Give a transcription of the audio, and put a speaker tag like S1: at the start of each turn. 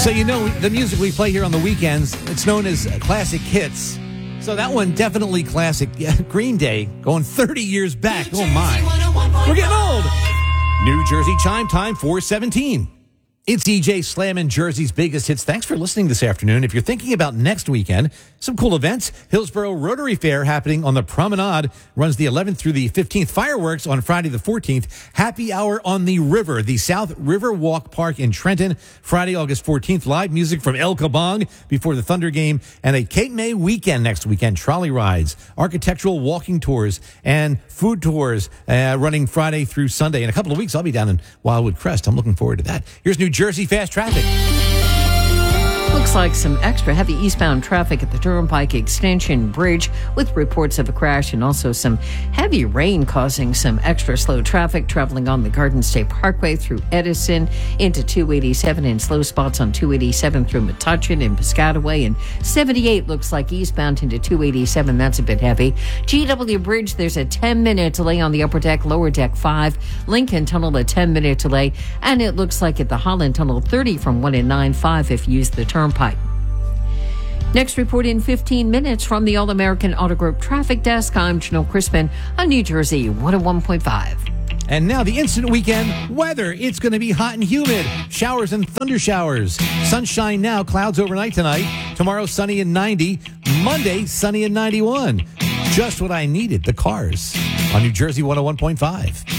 S1: So you know, the music we play here on the weekends, it's known as classic hits. So that one definitely classic. Yeah, Green Day, going 30 years back. Oh my. We're getting old. New Jersey chime time, 4:17. It's EJ slamming Jersey's biggest hits. Thanks for listening this afternoon. If you're thinking about next weekend, some cool events. Hillsborough Rotary Fair happening on the Promenade. Runs the 11th through the 15th. Fireworks on Friday the 14th. Happy Hour on the River. The South River Walk Park in Trenton. Friday, August 14th. Live music from El Kabong before the Thunder game. And a Cape May weekend next weekend. Trolley rides, architectural walking tours, and food tours running Friday through Sunday. In a couple of weeks, I'll be down in Wildwood Crest. I'm looking forward to that. Here's New Jersey Fast Traffic.
S2: Looks like some extra heavy eastbound traffic at the Turnpike Extension Bridge with reports of a crash and also some heavy rain causing some extra slow traffic traveling on the Garden State Parkway through Edison into 287 and slow spots on 287 through Metuchen and Piscataway, and 78 looks like eastbound into 287. That's a bit heavy. GW Bridge, there's a 10-minute delay on the upper deck, lower deck 5. Lincoln Tunnel, a 10-minute delay, and it looks like at the Holland Tunnel 30 from 1 and 9-5 if you use the Turnpike. Next report in 15 minutes from the All-American Auto Group Traffic Desk. I'm Janelle Crispin on New Jersey 101.5.
S1: And now the instant weekend weather. It's going to be hot and humid. Showers and thunder showers. Sunshine now, clouds overnight tonight. Tomorrow, sunny and 90. Monday, sunny and 91. Just what I needed. The Cars on New Jersey 101.5.